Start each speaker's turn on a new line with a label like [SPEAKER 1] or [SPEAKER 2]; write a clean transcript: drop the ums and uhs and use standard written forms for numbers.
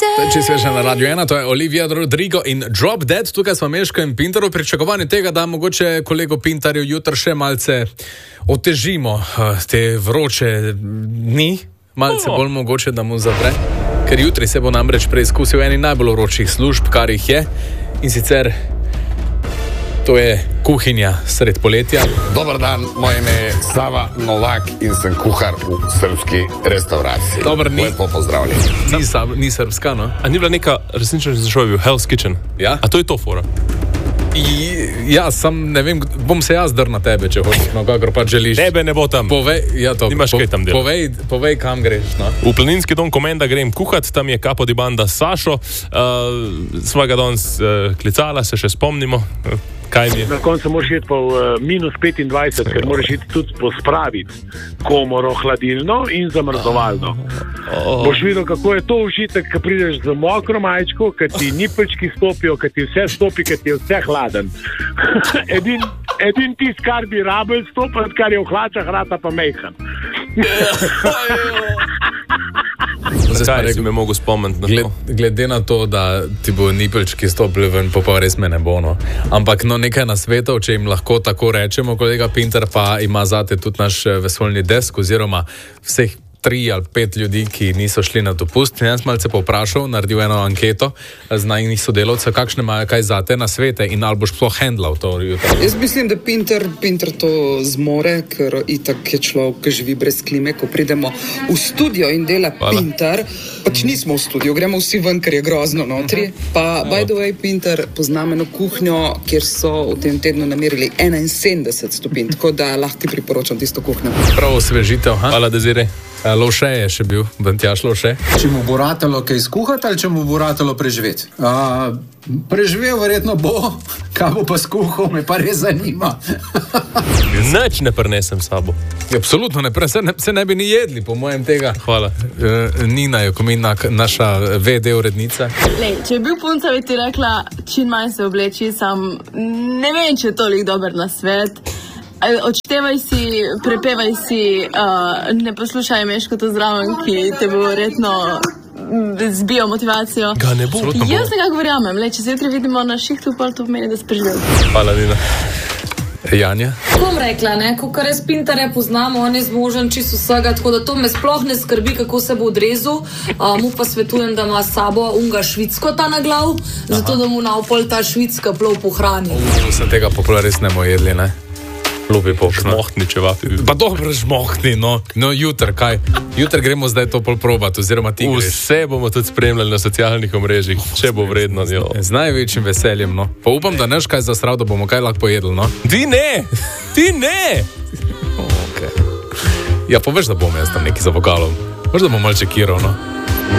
[SPEAKER 1] Če si še na Radio 1, to je Olivia Rodrigo in Drop Dead. Tukaj smo Meško in Pintar v pričakovanju tega, da mogoče kolego Pintarju jutri še malce otežimo te vroče dni, malce bolj mogoče, da mu zavre. Ker jutri se bo namreč preizkusil eni najbolj vročih služb, kar jih je, in sicer to je kuhinja sred poletja.
[SPEAKER 2] Dobar dan, moje ime je Sava Novak in sem kuhar v srpski restauraciji.
[SPEAKER 1] Dobar,
[SPEAKER 2] lepo pozdravljen.
[SPEAKER 1] Ni srpska, no?
[SPEAKER 3] A ni bila neka resnična zašova, Hell's Kitchen?
[SPEAKER 1] Ja.
[SPEAKER 3] A to je to fora?
[SPEAKER 1] Ja, sam ne vem, bom se jaz drl na tebe, če hočeš, no, kakor pa želiš.
[SPEAKER 3] Tebe ne bo tam.
[SPEAKER 1] Nimaš
[SPEAKER 3] kaj tam delati.
[SPEAKER 1] Povej, kam greš, no.
[SPEAKER 3] V planinski dom Komenda grem kuhat, tam je Capo di Banda s Sašo, sva ga danes klicala, se še spomnimo.
[SPEAKER 4] Na koncu moraš iti pa v minus 25, ker moraš iti tudi pospraviti komoro hladilno in zamrzovalno. Boš videl, kako je to užitek, ko prideš z mokro majčko, ko ti nipelčki stopijo, ko ti vse stopi, ko ti je vse hladen. Edin tist, kar bi rabel stopati, kar je v hlačah, rata pa mejhan.
[SPEAKER 3] Zakaj si me mogo spomniti na to?
[SPEAKER 1] Glede na to, da ti bo nipelčki stopili ven, pa res me ne bo, no. Ampak no, nekaj nasvetov, če jim lahko tako rečemo, kolega Pintar pa ima zate tudi naš vesoljni desk, oziroma vseh 3 ali 5 ljudi, ki niso šli na dopust. Jaz malce povprašal, naredil eno anketo z najnih sodelavcev, kakšne imajo kaj zate nasvete in ali boš sploh handlal to jutro.
[SPEAKER 5] Jaz mislim, da Pintar to zmore, ker itak je človek, ki živi brez klime, ko pridemo v studio in dela Pintar, pač nismo v studiu, gremo vsi ven, ker je grozno notri. Pa, by the way, Pintar poznam eno kuhnjo, kjer so v tem tednu namerili 71 stopinj, tako da lahko ti priporočam tisto kuhnjo.
[SPEAKER 1] Prav osvežitev, ha?
[SPEAKER 3] Hvala, Dezire.
[SPEAKER 1] Lovše je še bil, Bentjaš Lovše.
[SPEAKER 6] Če mu bo ratalo kaj skuhati ali če mu bo ratalo preživeti? Preživel verjetno bo, kaj bo pa skuhal, me pa res zanima.
[SPEAKER 3] Nič ne prinesem s sabo.
[SPEAKER 1] Absolutno ne, se ne bi ni jedli, po mojem tega.
[SPEAKER 3] Hvala.
[SPEAKER 1] Nina Jokomina, naša VD urednica.
[SPEAKER 7] Lej, če je bil punca, bi ti rekla, čim manj se obleči, sam ne vem, če je toliko dober na svet. Odštevaj si, prepevaj si, ne poslušaj Meško to zraven, ki te bo verjetno zbijo motivacijo.
[SPEAKER 3] Ga ne bo.
[SPEAKER 7] Jaz nekako verjamem, če se jutri vidimo na šihtu, pa to pomeni, da si preživel.
[SPEAKER 3] Hvala, Nina.
[SPEAKER 1] Janja?
[SPEAKER 8] Bom rekla, ko res Pintarja poznamo, on je zmožen čisto vsega, tako da to me sploh ne skrbi, kako se bo odrezal. Mu pa svetujem, da ima s sabo unga švicko ta na glav, zato da mu naopol ta švicka plov pohrani.
[SPEAKER 1] Sem tega popula res ne bomo jedli, ne? Lupi popšno.
[SPEAKER 3] Žmohtni čevapi.
[SPEAKER 1] Pa dobro žmohtni, no. No, jutr, kaj? Jutr gremo zdaj to pol probati, oziroma ti greš.
[SPEAKER 3] Vse bomo tudi spremljali na socialnih omrežjih, če bo vredno.
[SPEAKER 1] Z največjim veseljem, no. Pa upam, da neš kaj zasral, da bomo kaj lahko pojedli, no.
[SPEAKER 3] Ti ne! Ti ne!
[SPEAKER 1] Okay. Ja, poveš, da bom jaz tam neki za vokalom. Možda bom mal čekiral, no.